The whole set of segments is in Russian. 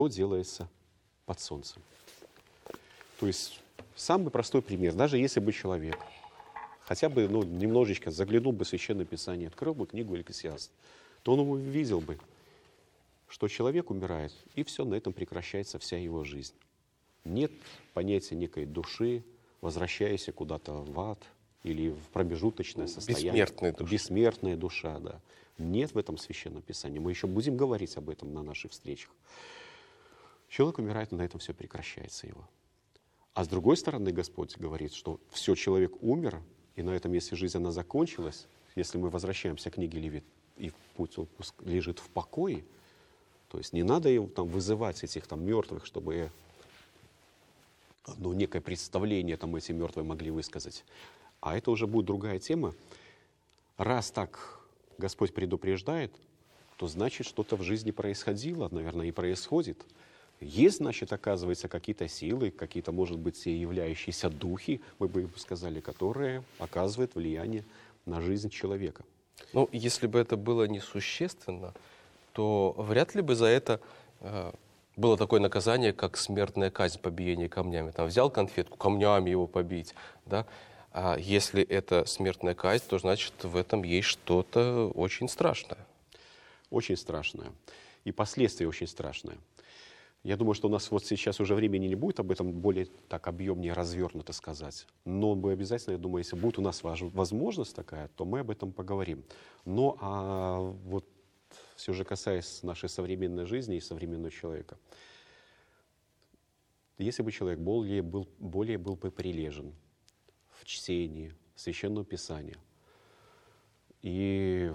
делается под солнцем. То есть самый простой пример. Даже если бы человек хотя бы немножечко заглянул бы в Священное Писание, открыл бы книгу Экклесиаст, то он увидел бы, что человек умирает, и все, на этом прекращается вся его жизнь. Нет понятия некой души, возвращаясь куда-то в ад или в промежуточное состояние. Бессмертная душа. Бессмертная душа, да. Нет в этом Священном Писании. Мы еще будем говорить об этом на наших встречах. Человек умирает, и на этом все прекращается его. А с другой стороны, Господь говорит, что все, человек умер, и на этом, если жизнь она закончилась, если мы возвращаемся к книге Левит, и путь лежит в покое, то есть не надо его там вызывать, этих там мертвых, чтобы некое представление там эти мертвые могли высказать. А это уже будет другая тема. Раз так Господь предупреждает, то значит, что-то в жизни происходило, наверное, и происходит. Есть, значит, оказывается, какие-то силы, какие-то, может быть, являющиеся духи, мы бы сказали, которые оказывают влияние на жизнь человека. Ну, если бы это было несущественно, то вряд ли бы за это было такое наказание, как смертная казнь, побиение камнями. Там взял конфетку, камнями его побить, да? А если это смертная казнь, то значит в этом есть что-то очень страшное. Очень страшное. И последствия очень страшные. Я думаю, что у нас вот сейчас уже времени не будет об этом более так объемнее развернуто сказать. Но мы обязательно, я думаю, если будет у нас возможность такая, то мы об этом поговорим. Но вот все же касаясь нашей современной жизни и современного человека. Если бы человек более был бы прилежен в чтении Священного Писания, и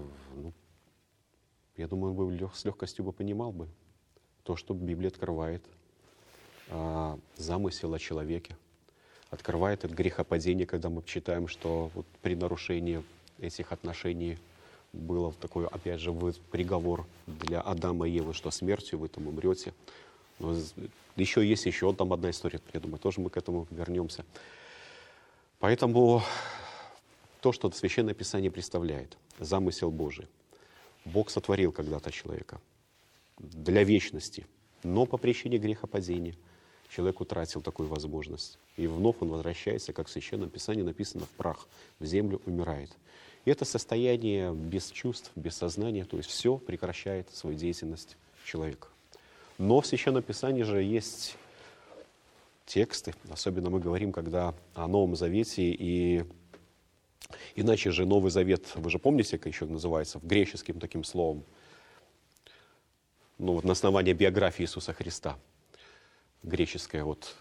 я думаю, он бы с легкостью бы понимал бы то, что Библия открывает замысел о человеке, открывает это грехопадение, когда мы читаем, что вот при нарушении этих отношений был такой, опять же, приговор для Адама и Евы, что смертью вы там умрете. Но есть еще там одна история, я думаю, тоже мы к этому вернемся. Поэтому то, что Священное Писание представляет, замысел Божий. Бог сотворил когда-то человека для вечности, но по причине грехопадения человек утратил такую возможность. И вновь он возвращается, как в Священном Писании написано, в прах, в землю умирает. И это состояние без чувств, без сознания, то есть все прекращает свою деятельность человека. Но в Священном Писании же есть тексты, особенно мы говорим, когда о Новом Завете, и иначе же Новый Завет, вы же помните, как еще называется, греческим таким словом, вот на основании биографии Иисуса Христа, греческое вот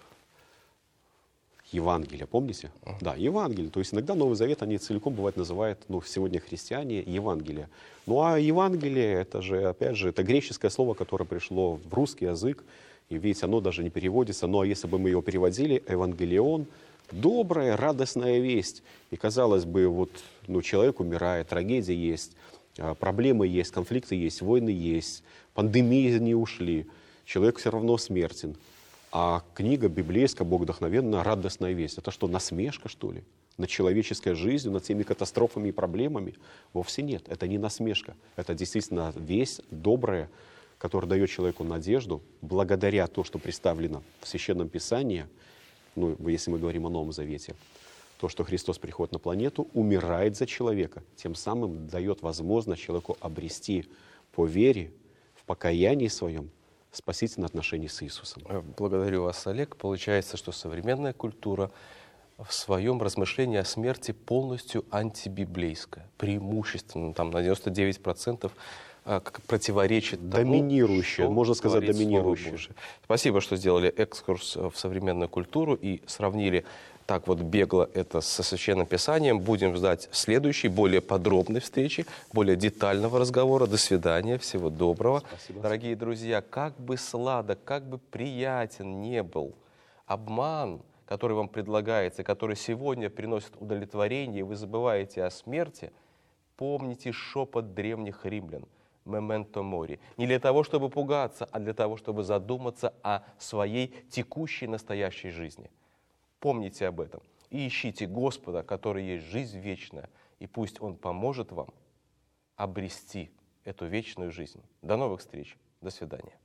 Евангелие, помните? Да, Евангелие. То есть иногда Новый Завет они целиком бывает называют, сегодня христиане, Евангелие. Ну а Евангелие, это же, опять же, это греческое слово, которое пришло в русский язык, и видите, оно даже не переводится. Ну а если бы мы его переводили, Евангелион, добрая, радостная весть. И казалось бы, вот, человек умирает, трагедия есть, проблемы есть, конфликты есть, войны есть, пандемии не ушли, человек все равно смертен. А книга библейская, богодухновенная, радостная весть. Это что, насмешка, что ли? Над человеческой жизнью, над теми катастрофами и проблемами? Вовсе нет. Это не насмешка. Это действительно весть добрая, которая дает человеку надежду, благодаря тому, что представлено в Священном Писании, если мы говорим о Новом Завете, то, что Христос приходит на планету, умирает за человека, тем самым дает возможность человеку обрести по вере, в покаянии своем, спасительное отношение с Иисусом. Благодарю вас, Олег. Получается, что современная культура в своем размышлении о смерти полностью антибиблейская, преимущественно, там на 99% противоречит тому, доминирующая, можно сказать, доминирующая. Спасибо, что сделали экскурс в современную культуру и сравнили так вот бегло это со Священным Писанием. Будем ждать следующей, более подробной встречи, более детального разговора. До свидания, всего доброго. Спасибо. Дорогие друзья, как бы сладок, как бы приятен не был обман, который вам предлагается, который сегодня приносит удовлетворение, и вы забываете о смерти, помните шепот древних римлян. «Мементо мори». Не для того, чтобы пугаться, а для того, чтобы задуматься о своей текущей настоящей жизни. Помните об этом и ищите Господа, который есть жизнь вечная, и пусть Он поможет вам обрести эту вечную жизнь. До новых встреч. До свидания.